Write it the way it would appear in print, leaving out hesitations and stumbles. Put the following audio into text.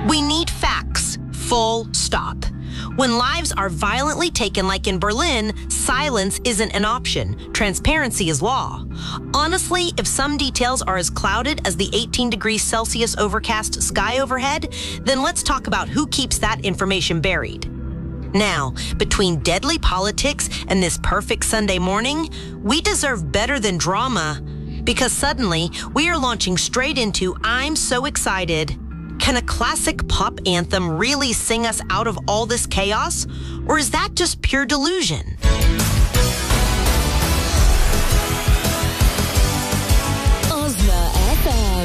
We need facts, full stop. When lives are violently taken like in Berlin, silence isn't an option. Transparency is law. Honestly, if some details are as clouded as the 18 degrees Celsius overcast sky overhead, then let's talk about who keeps that information buried. Now, between deadly politics and this perfect Sunday morning, we deserve better than drama, because suddenly we are launching straight into I'm So Excited. Can a classic pop anthem really sing us out of all this chaos? Or is that just pure delusion? Ozma FM.